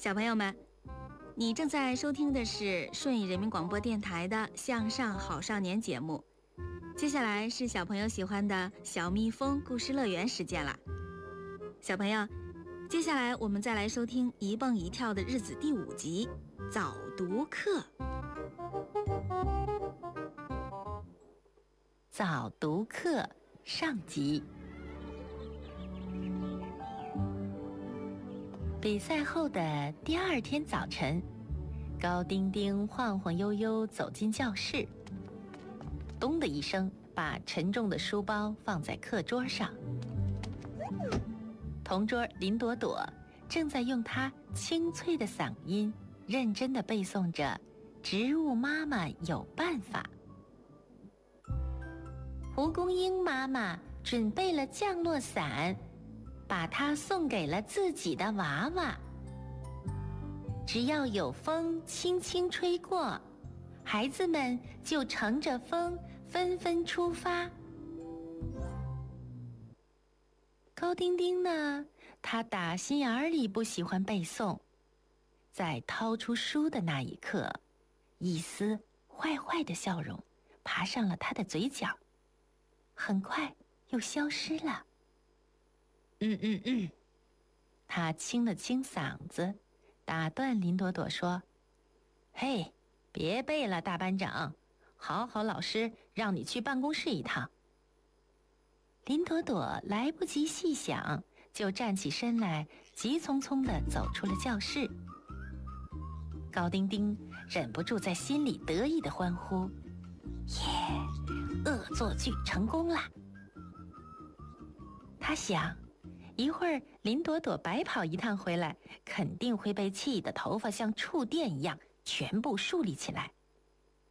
小朋友们，你正在收听的是顺义人民广播电台的向上好少年节目。接下来是小朋友喜欢的小蜜蜂故事乐园时间了。小朋友，接下来我们再来收听一蹦一跳的日子第5集早读课。 早读课上集。比赛后的第2天早晨，高丁丁晃晃悠悠走进教室，咚的一声把沉重的书包放在课桌上。同桌林朵朵正在用她清脆的嗓音认真地背诵着植物妈妈有办法。蒲公英妈妈准备了降落伞，把它送给了自己的娃娃。只要有风轻轻吹过，孩子们就乘着风纷纷出发。高丁丁呢，他打心眼里不喜欢背诵，在掏出书的那一刻，一丝坏坏的笑容爬上了他的嘴角，很快又消失了。他清了清嗓子，打断林朵朵说：“嘿，别背了，大班长，好好老师让你去办公室一趟。”林朵朵来不及细想，就站起身来，急匆匆地走出了教室。高丁丁忍不住在心里得意地欢呼：“耶，恶作剧成功啦！”他想，一会儿林朵朵白跑一趟回来，肯定会被气得头发像触电一样全部竖立起来。